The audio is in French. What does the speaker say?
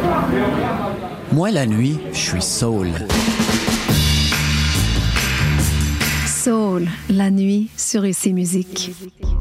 Moi, la nuit, je suis soul. Soul, la nuit sur UC Musique.